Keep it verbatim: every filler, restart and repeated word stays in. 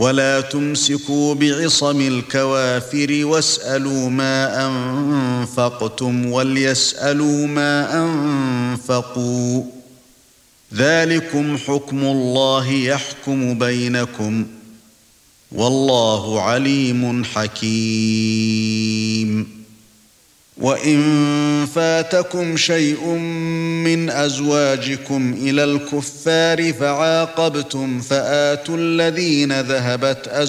ولا تمسكوا بعصم الكوافر واسألوا ما أنفقتم وليسألوا ما أنفقوا ذلكم حكم الله يحكم بينكم والله عليم حكيم وإن فاتكم شيء من أزواجكم إلى الكفار فعاقبتم فآتوا الذين ذهبت أزواجكم